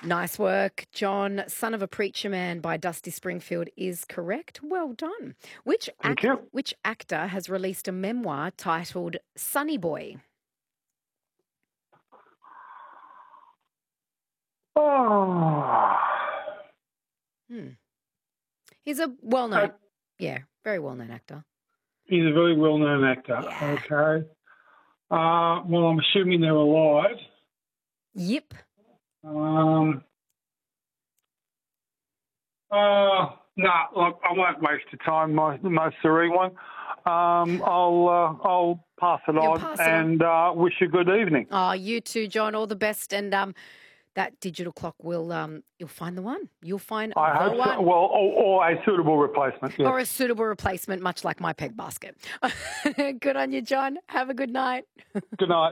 Nice work, John. Son of a Preacher Man by Dusty Springfield is correct. Well done. Thank you. Which actor has released a memoir titled Sonny Boy? Oh. He's a well-known, very well-known actor. He's a very well-known actor. Yeah. Okay. Well, I'm assuming they're alive. Yep. No, look, I won't waste your time, my serene one. I'll pass it on and wish you a good evening. Oh, you too, John. All the best. And that digital clock will, you'll find the one. You'll find I the hope one. so. Well, or a suitable replacement. Yes. Or a suitable replacement, much like my peg basket. Good on you, John. Have a good night. Good night.